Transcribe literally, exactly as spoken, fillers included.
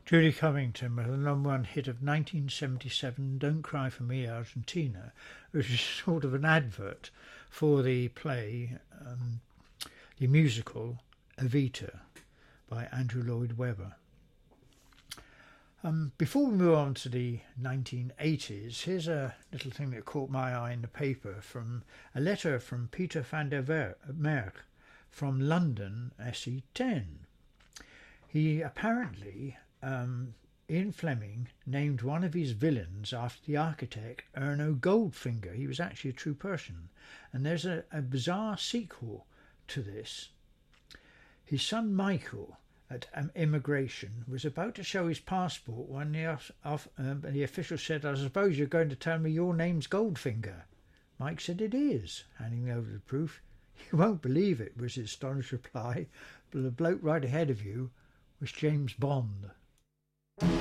Judy Covington with the number one hit of nineteen seventy-seven, Don't Cry for Me, Argentina, which is sort of an advert for the play, um, the musical Evita by Andrew Lloyd Webber. Um, before we move on to the nineteen eighties, here's a little thing that caught my eye in the paper from a letter from Peter van der Merch from London S E ten. He apparently, um, Ian Fleming, named one of his villains after the architect Erno Goldfinger. He was actually a true person. And there's a, a bizarre sequel to this. His son Michael, at um, immigration, was about to show his passport when the, off, off, um, the official said, "I suppose you're going to tell me your name's Goldfinger." Mike said, "It is," handing me over the proof. "You won't believe it," was his astonished reply, "but the bloke right ahead of you was James Bond."